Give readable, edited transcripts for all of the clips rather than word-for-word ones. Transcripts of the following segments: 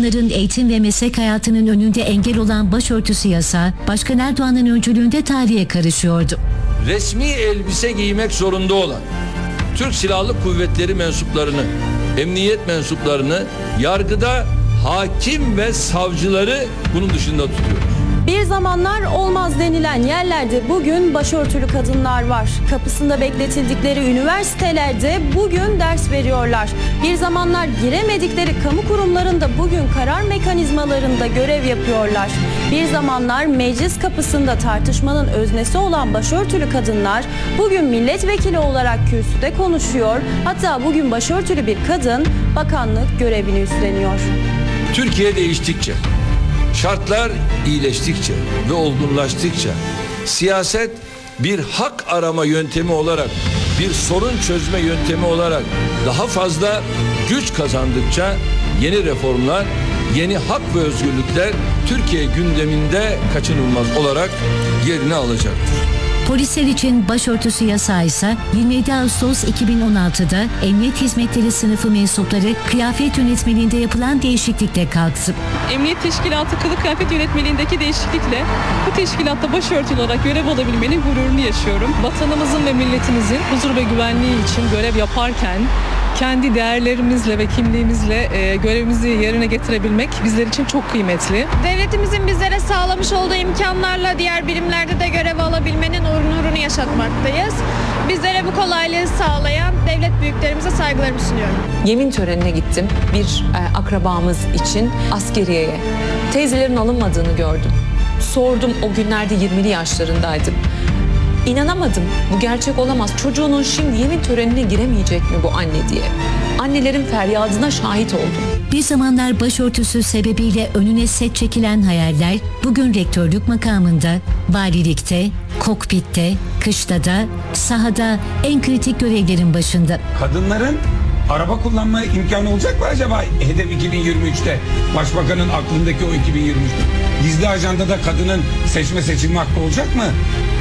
kadınların eğitim ve meslek hayatının önünde engel olan başörtüsü yasağı, Başkan Erdoğan'ın öncülüğünde tarihe karışıyordu. Resmi elbise giymek zorunda olan Türk Silahlı Kuvvetleri mensuplarını, emniyet mensuplarını, yargıda hakim ve savcıları bunun dışında tutuyor. Bir zamanlar olmaz denilen yerlerde bugün başörtülü kadınlar var. Kapısında bekletildikleri üniversitelerde bugün ders veriyorlar. Bir zamanlar giremedikleri kamu kurumlarında bugün karar mekanizmalarında görev yapıyorlar. Bir zamanlar meclis kapısında tartışmanın öznesi olan başörtülü kadınlar bugün milletvekili olarak kürsüde konuşuyor. Hatta bugün başörtülü bir kadın bakanlık görevini üstleniyor. Türkiye değiştikçe, şartlar iyileştikçe ve olgunlaştıkça, siyaset bir hak arama yöntemi olarak, bir sorun çözme yöntemi olarak daha fazla güç kazandıkça yeni reformlar, yeni hak ve özgürlükler Türkiye gündeminde kaçınılmaz olarak yerini alacaktır. Polisler için başörtüsü yasağı ise 27 Ağustos 2016'da Emniyet Hizmetleri sınıfı mensupları kıyafet yönetmeliğinde yapılan değişiklikle kalktı. Emniyet Teşkilatı kılık kıyafet yönetmeliğindeki değişiklikle bu teşkilatta başörtülü olarak görev alabilmenin gururunu yaşıyorum. Vatanımızın ve milletimizin huzur ve güvenliği için görev yaparken kendi değerlerimizle ve kimliğimizle görevimizi yerine getirebilmek bizler için çok kıymetli. Devletimizin bizlere sağlamış olduğu imkanlarla diğer birimlerde de görev alabilmenin onurunu yaşatmaktayız. Bizlere bu kolaylığı sağlayan devlet büyüklerimize saygılarımı sunuyorum. Yemin törenine gittim bir akrabamız için askeriyeye. Teyzelerin alınmadığını gördüm. Sordum, o günlerde 20'li yaşlarındaydım. İnanamadım, bu gerçek olamaz. Çocuğunun şimdi yemin törenine giremeyecek mi bu anne diye. Annelerin feryadına şahit oldum. Bir zamanlar başörtüsü sebebiyle önüne set çekilen hayaller bugün rektörlük makamında, valilikte, kokpitte, kışlada, sahada en kritik görevlerin başında. Kadınların araba kullanma imkanı olacak mı acaba hedef 2023'te? Başbakanın aklındaki o 2023'te. Gizli ajandada kadının seçme seçilme hakkı olacak mı?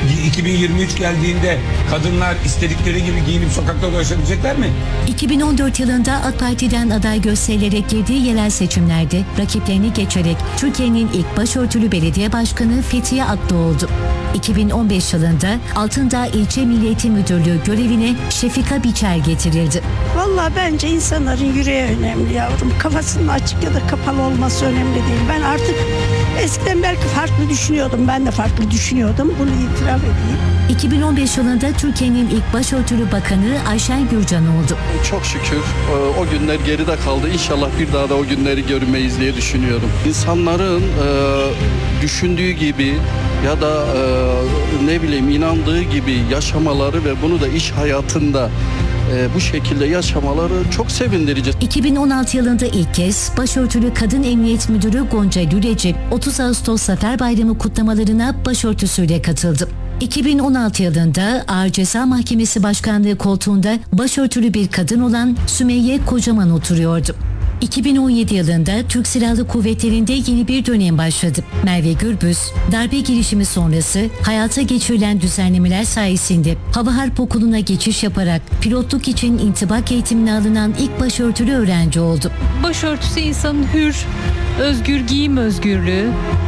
2023 geldiğinde kadınlar istedikleri gibi giyinip sokakta dolaşabilecekler mi? 2014 yılında AK Parti'den aday gösterilerek girdiği yerel seçimlerde rakiplerini geçerek Türkiye'nin ilk başörtülü belediye başkanı Fethiye Aklı oldu. 2015 yılında Altındağ İlçe Milli Eğitim Müdürlüğü görevine Şefika Biçer getirildi. Vallahi bence insanların yüreği önemli yavrum. Kafasının açık ya da kapalı olması önemli değil. Ben artık eskiden belki farklı düşünüyordum. Ben de farklı düşünüyordum. Bunu itiraf edeyim. 2015 yılında Türkiye'nin ilk başörtülü bakanı Ayşen Gürcan oldu. Çok şükür o günler geride kaldı. İnşallah bir daha da o günleri görmeyiz diye düşünüyorum. İnsanların düşündüğü gibi ya da ne bileyim inandığı gibi yaşamaları ve bunu da iş hayatında bu şekilde yaşamaları çok sevindirici. 2016 yılında ilk kez başörtülü Kadın Emniyet Müdürü Gonca Lüleci 30 Ağustos Zafer Bayramı kutlamalarına başörtüsüyle katıldı. 2016 yılında Ağır Ceza Mahkemesi Başkanlığı koltuğunda başörtülü bir kadın olan Sümeyye Kocaman oturuyordu. 2017 yılında Türk Silahlı Kuvvetleri'nde yeni bir dönem başladı. Merve Gürbüz, darbe girişimi sonrası hayata geçirilen düzenlemeler sayesinde Hava Harp Okulu'na geçiş yaparak pilotluk için intibak eğitimine alınan ilk başörtülü öğrenci oldu. Başörtüsü insanın hür, özgür giyim özgürlüğü,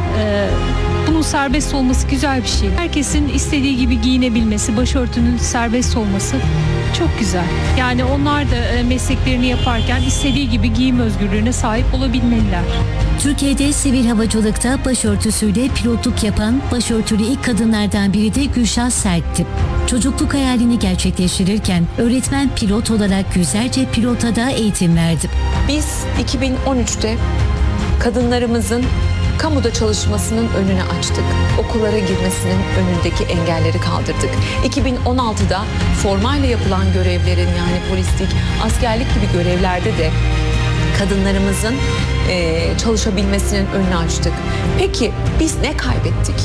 bunun serbest olması güzel bir şey. Herkesin istediği gibi giyinebilmesi, başörtünün serbest olması çok güzel. Yani onlar da mesleklerini yaparken istediği gibi giyim özgürlüğüne sahip olabilmeliler. Türkiye'de sivil havacılıkta başörtüsüyle pilotluk yapan başörtülü ilk kadınlardan biri de Gülşah Sert'ti. Çocukluk hayalini gerçekleştirirken öğretmen pilot olarak yüzlerce pilota da eğitim verdi. Biz 2013'te kadınlarımızın kamuda çalışmasının önünü açtık. Okullara girmesinin önündeki engelleri kaldırdık. 2016'da formayla yapılan görevlerin yani polislik, askerlik gibi görevlerde de kadınlarımızın çalışabilmesinin önünü açtık. Peki biz ne kaybettik?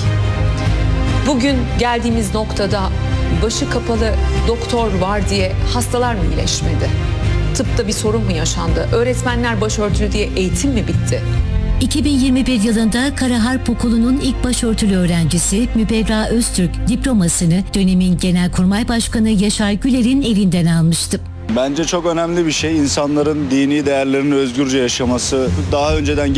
Bugün geldiğimiz noktada başı kapalı doktor var diye hastalar mı iyileşmedi? Tıpta bir sorun mu yaşandı? Öğretmenler başörtülü diye eğitim mi bitti? 2021 yılında Kara Harp Okulu'nun ilk başörtülü öğrencisi Müberra Öztürk diplomasını dönemin Genelkurmay Başkanı Yaşar Güler'in elinden almıştı. Bence çok önemli bir şey. İnsanların dini değerlerini özgürce yaşaması. Daha önceden